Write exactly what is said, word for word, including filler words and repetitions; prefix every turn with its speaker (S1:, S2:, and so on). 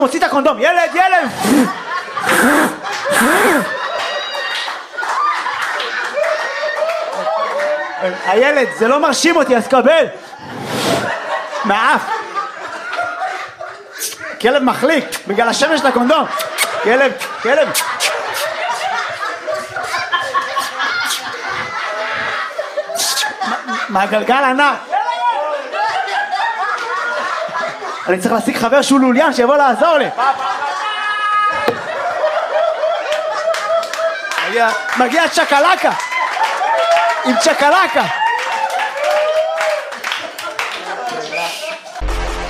S1: מוציא את הקונדום, ילד, ילד! הילד, זה לא מרשים אותי, אז קבל! מהאף! כלב מחליק, בגלל השמש של הקונדום! כלב, כלב! מהגלגל ענק! אני צריך להשיג חבר שהוא לוליין שיבוא לעזור לי. מגיע צ'קלקה עם צ'קלקה